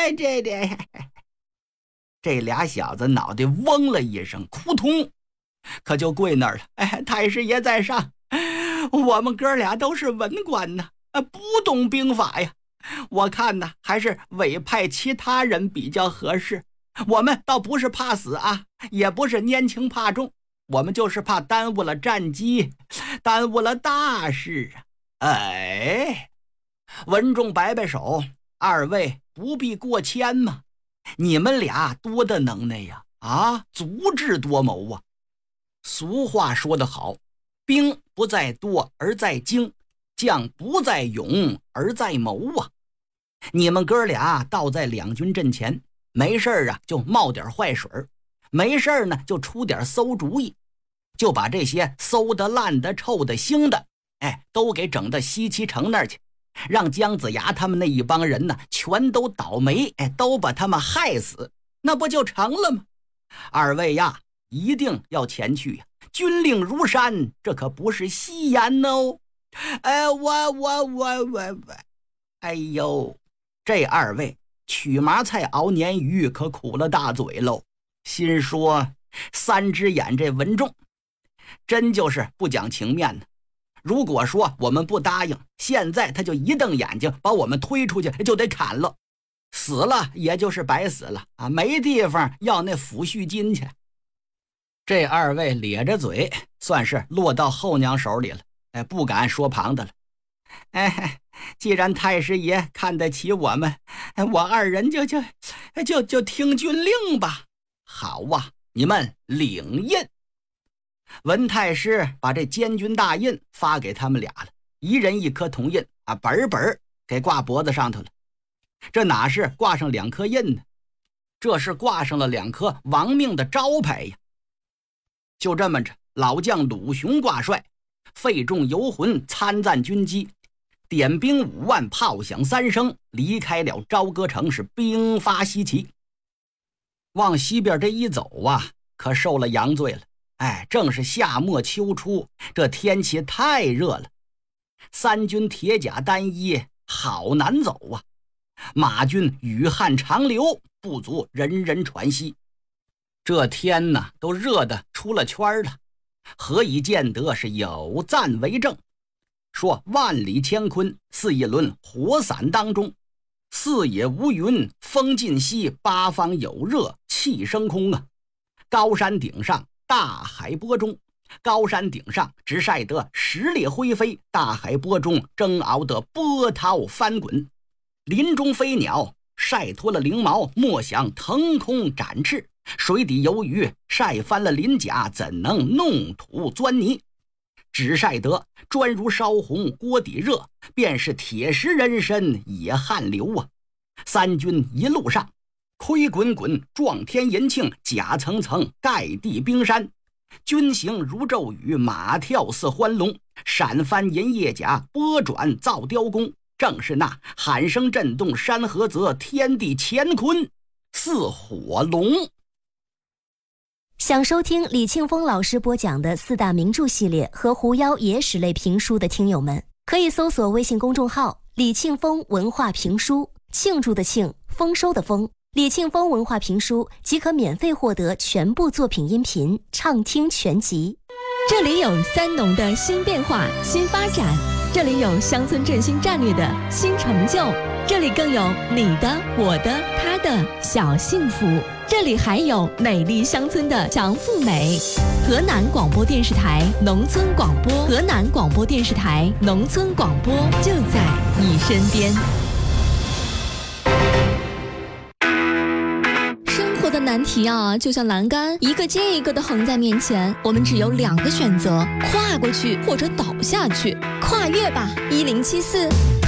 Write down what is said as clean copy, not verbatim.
这俩小子脑袋嗡了一声，扑通，可就跪那儿了。太师爷在上，我们哥俩都是文官呢，不懂兵法呀。我看呢，还是委派其他人比较合适。我们倒不是怕死啊，也不是拈轻怕重，我们就是怕耽误了战机，耽误了大事啊。文仲摆摆手，二位不必过谦嘛，你们俩多的能耐呀，足智多谋啊。俗话说得好，兵不在多而在精，将不在勇而在谋啊。你们哥俩倒在两军阵前，没事就冒点坏水，没事呢就出点馊主意，就把这些馊的烂的臭的腥的都给整到西岐城那儿去，让姜子牙他们那一帮人呢全都倒霉，都把他们害死，那不就成了吗？二位呀，一定要前去呀，军令如山，这可不是戏言哦。哎呦，这二位取麻菜熬鲶鱼可苦了大嘴喽，心说三只眼这文仲真就是不讲情面呢。如果说我们不答应，现在他就一瞪眼睛把我们推出去，就得砍了，死了也就是白死了啊，没地方要那抚恤金去。这二位咧着嘴，算是落到后娘手里了，不敢说旁的了。既然太师爷看得起我们，我二人就听军令吧。好啊，你们领印。文太师把这监军大印发给他们俩了，一人一颗铜印本本给挂脖子上头了。这哪是挂上2颗印呢，这是挂上了2颗亡命的招牌呀。就这么着，老将鲁雄挂帅，费仲游魂参赞军机，点兵5万，炮响3声，离开了朝歌城，是兵发西岐。往西边这一走啊，可受了洋罪了。正是夏末秋初，这天气太热了，三军铁甲单衣，好难走啊。马军雨汗长流，不足人人喘息。这天呢，都热得出了圈了。何以见得是有赞为证？说万里乾坤，似一轮火伞当中，四野无云，风尽息，八方有热，气升空啊。高山顶上，大海波中，高山顶上直晒得石裂灰飞，大海波中蒸熬得波涛翻滚。林中飞鸟晒脱了翎毛，莫想腾空展翅；水底游鱼晒翻了鳞甲，怎能弄土钻泥？只晒得砖如烧红，锅底热，便是铁石人参也汗流啊。三军一路上，盔滚滚，撞天银庆，甲层层，盖地冰山。军行如骤雨，马跳似欢龙，闪翻银叶甲，波转造雕弓。正是那喊声震动山河泽，天地乾坤似火龙。 想收听李庆峰老师播讲的4大名著系列和狐妖野史类评书的听友们，可以搜索微信公众号李庆峰文化评书，庆祝的庆，丰收的丰，李庆峰文化评书即可免费获得全部作品音频畅听全集。 这里有三农的新变化、新发展，这里有乡村振兴战略的新成就，这里更有你的、我的、他的小幸福，这里还有美丽乡村的小富美。河南广播电视台农村广播，河南广播电视台农村广播就在你身边。的难题啊，就像栏杆一个接一个的横在面前，我们只有2个选择：跨过去或者倒下去。跨越吧，1074。